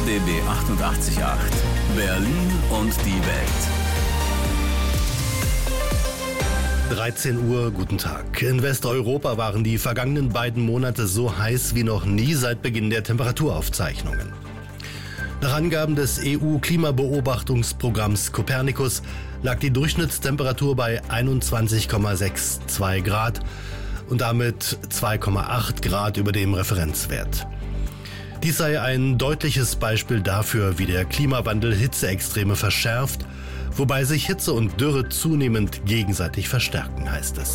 RBB 88.8 Berlin und die Welt. 13 Uhr, guten Tag. In Westeuropa waren die vergangenen beiden Monate so heiß wie noch nie seit Beginn der Temperaturaufzeichnungen. Nach Angaben des EU-Klimabeobachtungsprogramms Copernicus lag die Durchschnittstemperatur bei 21,62 Grad und damit 2,8 Grad über dem Referenzwert. Dies sei ein deutliches Beispiel dafür, wie der Klimawandel Hitzeextreme verschärft, wobei sich Hitze und Dürre zunehmend gegenseitig verstärken, heißt es.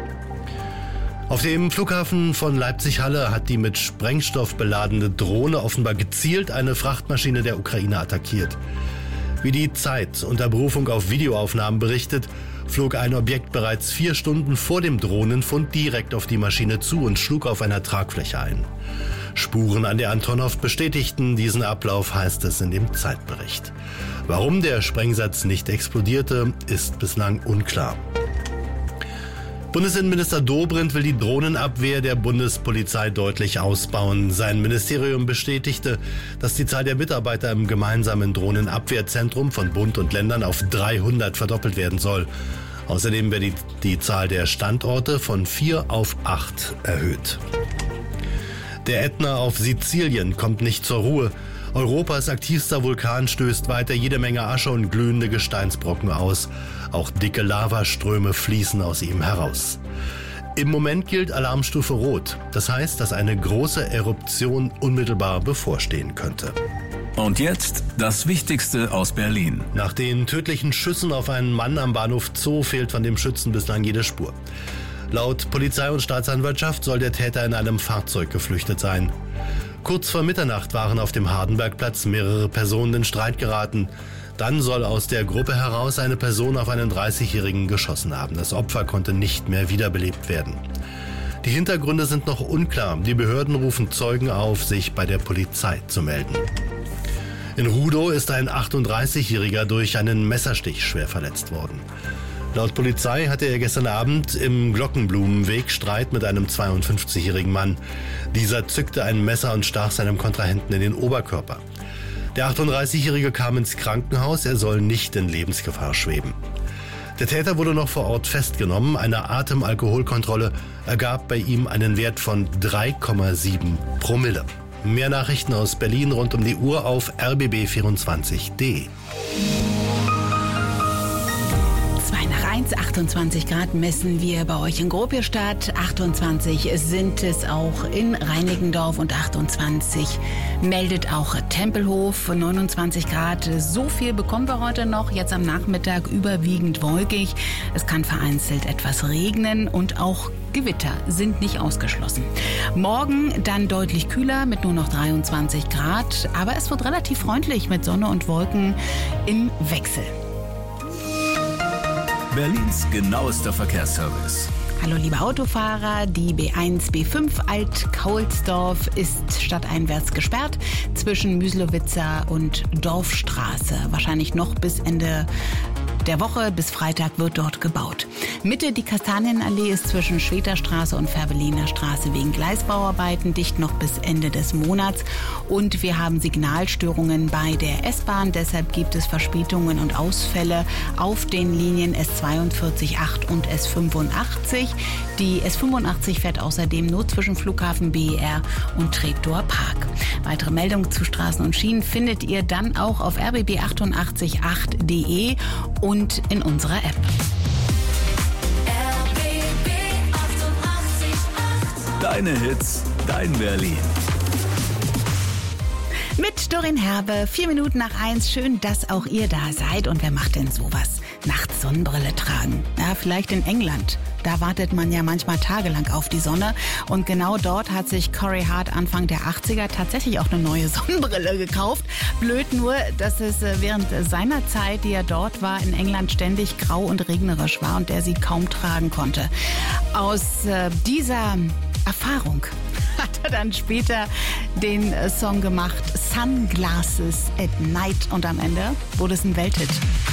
Auf dem Flughafen von Leipzig-Halle hat die mit Sprengstoff beladene Drohne offenbar gezielt eine Frachtmaschine der Ukraine attackiert. Wie die Zeit unter Berufung auf Videoaufnahmen berichtet, flog ein Objekt bereits 4 Stunden vor dem Drohnenfund direkt auf die Maschine zu und schlug auf einer Tragfläche ein. Spuren an der Antonov bestätigten diesen Ablauf, heißt es in dem Zeitbericht. Warum der Sprengsatz nicht explodierte, ist bislang unklar. Bundesinnenminister Dobrindt will die Drohnenabwehr der Bundespolizei deutlich ausbauen. Sein Ministerium bestätigte, dass die Zahl der Mitarbeiter im gemeinsamen Drohnenabwehrzentrum von Bund und Ländern auf 300 verdoppelt werden soll. Außerdem wird die Zahl der Standorte von 4 auf 8 erhöht. Der Ätna auf Sizilien kommt nicht zur Ruhe. Europas aktivster Vulkan stößt weiter jede Menge Asche und glühende Gesteinsbrocken aus. Auch dicke Lavaströme fließen aus ihm heraus. Im Moment gilt Alarmstufe Rot. Das heißt, dass eine große Eruption unmittelbar bevorstehen könnte. Und jetzt das Wichtigste aus Berlin. Nach den tödlichen Schüssen auf einen Mann am Bahnhof Zoo fehlt von dem Schützen bislang jede Spur. Laut Polizei und Staatsanwaltschaft soll der Täter in einem Fahrzeug geflüchtet sein. Kurz vor Mitternacht waren auf dem Hardenbergplatz mehrere Personen in Streit geraten. Dann soll aus der Gruppe heraus eine Person auf einen 30-Jährigen geschossen haben. Das Opfer konnte nicht mehr wiederbelebt werden. Die Hintergründe sind noch unklar. Die Behörden rufen Zeugen auf, sich bei der Polizei zu melden. In Rudow ist ein 38-Jähriger durch einen Messerstich schwer verletzt worden. Laut Polizei hatte er gestern Abend im Glockenblumenweg Streit mit einem 52-jährigen Mann. Dieser zückte ein Messer und stach seinem Kontrahenten in den Oberkörper. Der 38-Jährige kam ins Krankenhaus, er soll nicht in Lebensgefahr schweben. Der Täter wurde noch vor Ort festgenommen. Eine Atemalkoholkontrolle ergab bei ihm einen Wert von 3,7 Promille. Mehr Nachrichten aus Berlin rund um die Uhr auf rbb24.de. 28 Grad messen wir bei euch in Gropiusstadt, 28 sind es auch in Reinickendorf und 28 meldet auch Tempelhof, 29 Grad. So viel bekommen wir heute noch, jetzt am Nachmittag überwiegend wolkig. Es kann vereinzelt etwas regnen und auch Gewitter sind nicht ausgeschlossen. Morgen dann deutlich kühler mit nur noch 23 Grad, aber es wird relativ freundlich mit Sonne und Wolken im Wechsel. Berlins genauester Verkehrsservice. Hallo liebe Autofahrer, die B1, B5 Alt-Kaulsdorf ist stadteinwärts gesperrt zwischen Müslowitzer und Dorfstraße. Wahrscheinlich noch bis Ende der Woche, bis Freitag wird dort gebaut. Mitte die Kastanienallee ist zwischen Schweterstraße und Fährberliner Straße wegen Gleisbauarbeiten dicht noch bis Ende des Monats. Und wir haben Signalstörungen bei der S-Bahn. Deshalb gibt es Verspätungen und Ausfälle auf den Linien S42/8 und S85. Die S85 fährt außerdem nur zwischen Flughafen BER und Treptower Park. Weitere Meldungen zu Straßen und Schienen findet ihr dann auch auf rbb888.de und in unserer App. Deine Hits, dein Berlin. Mit Doreen Herbe, 4 Minuten nach 1. Schön, dass auch ihr da seid. Und wer macht denn sowas? Nachts Sonnenbrille tragen. Ja, vielleicht in England. Da wartet man ja manchmal tagelang auf die Sonne. Und genau dort hat sich Corey Hart Anfang der 80er tatsächlich auch eine neue Sonnenbrille gekauft. Blöd nur, dass es während seiner Zeit, die er dort war, in England ständig grau und regnerisch war und er sie kaum tragen konnte. Aus dieser Erfahrung hat er dann später den Song gemacht Sunglasses at Night und am Ende wurde es ein Welthit.